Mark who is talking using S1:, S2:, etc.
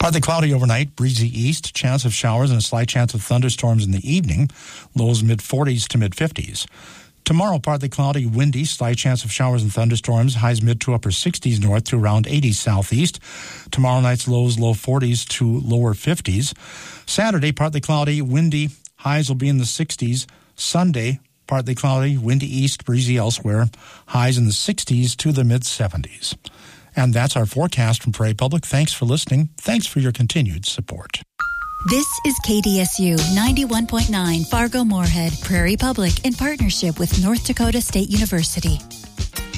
S1: Partly cloudy overnight, breezy east, chance of showers and a slight chance of thunderstorms in the evening, lows mid-40s to mid-50s. Tomorrow, partly cloudy, windy, slight chance of showers and thunderstorms, highs mid to upper 60s north to around 80s southeast. Tomorrow night's lows low 40s to lower 50s. Saturday, partly cloudy, windy, highs will be in the 60s. Sunday, partly cloudy, windy east, breezy elsewhere, highs in the 60s to the mid-70s. And that's our forecast from Prairie Public. Thanks for listening. Thanks for your continued support.
S2: This is KDSU 91.9 Fargo-Moorhead, Prairie Public, in partnership with North Dakota State University.